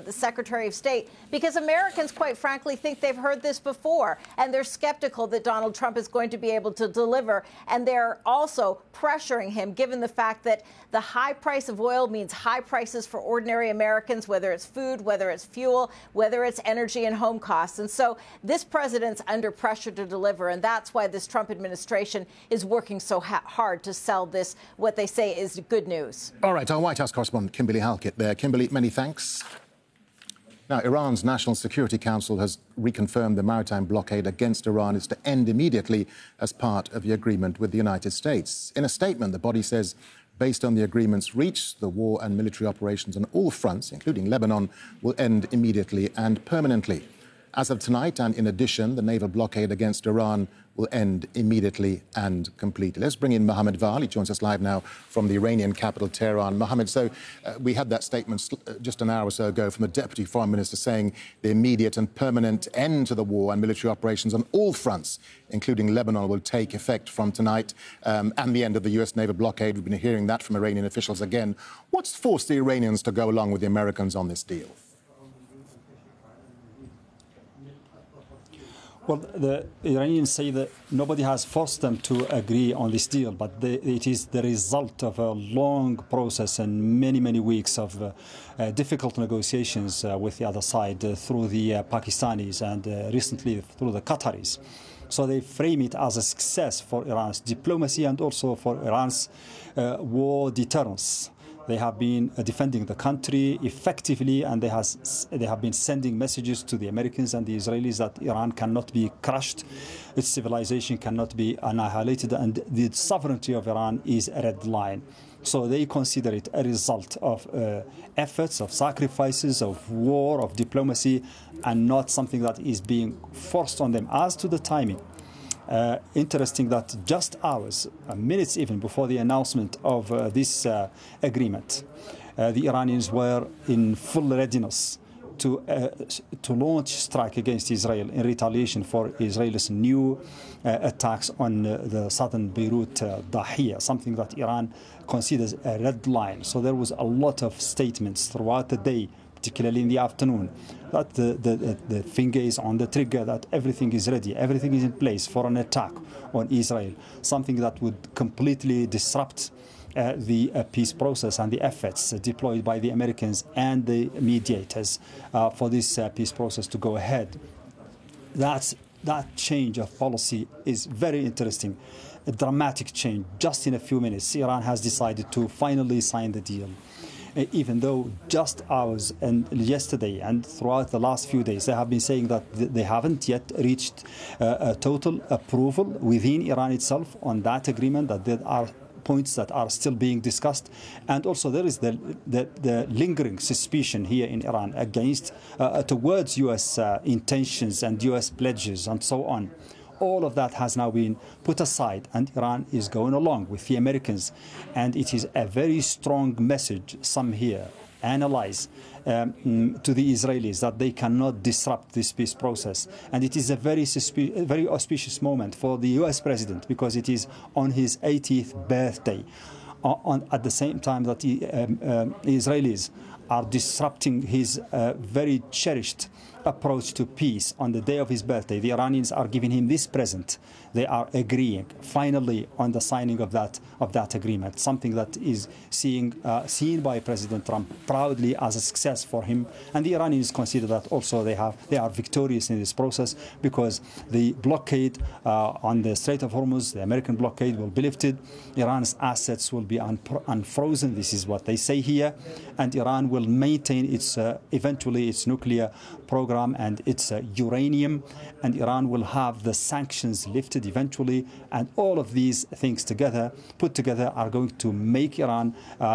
the Secretary of State, because Americans, quite frankly, think they've heard this before, and they're skeptical that Donald Trump is going to be able to deliver. And they're also pressuring him, given the fact that the high price of oil means high prices for ordinary Americans, whether it's food, whether it's fuel, whether it's energy and home costs. And so this president's under pressure to deliver, and that's why this Trump administration is working so hard to sell this, what they say is good news. All right, our White House correspondent Kimberly Halkett there. Kimberly, many thanks. Now, Iran's National Security Council has reconfirmed the maritime blockade against Iran is to end immediately as part of the agreement with the United States. In a statement, the body says, based on the agreements reached, the war and military operations on all fronts, including Lebanon, will end immediately and permanently. As of tonight, and in addition, the naval blockade against Iran will end immediately and completely. Let's bring in Mohammed Val. He joins us live now from the Iranian capital, Tehran. Mohammed, so we had that statement just an hour or so ago from the Deputy Foreign Minister saying the immediate and permanent end to the war and military operations on all fronts, including Lebanon, will take effect from tonight, and the end of the US naval blockade. We've been hearing that from Iranian officials again. What's forced the Iranians to go along with the Americans on this deal? Well, the Iranians say that nobody has forced them to agree on this deal, but it is the result of a long process and many, many weeks of difficult negotiations with the other side through the Pakistanis and recently through the Qataris. So they frame it as a success for Iran's diplomacy and also for Iran's war deterrence. They have been defending the country effectively, and they have been sending messages to the Americans and the Israelis that Iran cannot be crushed, its civilization cannot be annihilated, and the sovereignty of Iran is a red line. So they consider it a result of efforts, of sacrifices, of war, of diplomacy, and not something that is being forced on them. As to the timing, interesting that just hours, minutes even before the announcement of this agreement, the Iranians were in full readiness to launch strike against Israel in retaliation for Israel's new attacks on the southern Beirut Dahiyya, something that Iran considers a red line. So there was a lot of statements throughout the day, particularly in the afternoon, that the finger is on the trigger, that everything is ready, everything is in place for an attack on Israel, something that would completely disrupt the peace process and the efforts deployed by the Americans and the mediators for this peace process to go ahead. That change of policy is very interesting, a dramatic change. Just in a few minutes, Iran has decided to finally sign the deal. Even though just hours and yesterday and throughout the last few days they have been saying that they haven't yet reached a total approval within Iran itself on that agreement, that there are points that are still being discussed, and also there is the lingering suspicion here in Iran against towards U.S. intentions and U.S. pledges and so on. All of that has now been put aside, and Iran is going along with the Americans. And it is a very strong message, some here analyze, to the Israelis that they cannot disrupt this peace process. And it is a very auspicious moment for the U.S. president, because it is on his 80th birthday, at the same time that the Israelis are disrupting his very cherished approach to peace on the day of his birthday. The Iranians are giving him this present. They are agreeing finally on the signing of that agreement, something that is seen by President Trump proudly as a success for him. And the Iranians consider that also they are victorious in this process, because the blockade on the Strait of Hormuz, the American blockade, will be lifted. Iran's assets will be unfrozen. This is what they say here, and Iran will maintain its eventually its nuclear program and its uranium, and Iran will have the sanctions lifted eventually. And all of these things put together are going to make Iran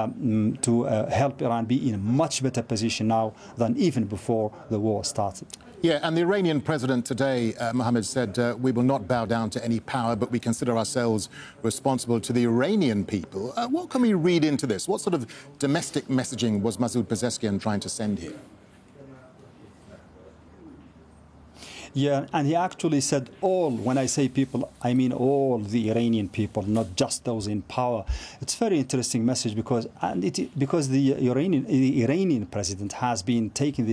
to help Iran be in a much better position now than even before the war started. Yeah, and the Iranian president today, Mohammed, said, we will not bow down to any power, but we consider ourselves responsible to the Iranian people. What can we read into this? What sort of domestic messaging was Masoud Pezeshkian trying to send here? Yeah, and he actually said all. When I say people, I mean all the Iranian people, not just those in power. It's a very interesting message, because the Iranian president has been taking this